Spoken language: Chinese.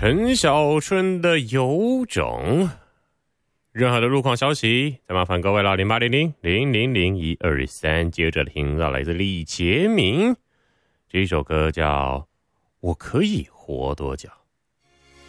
陈小春的有种。任何的路况消息，再麻烦各位到0800-000-1223。接着听到来自李杰明，这一首歌叫《我可以活多久》。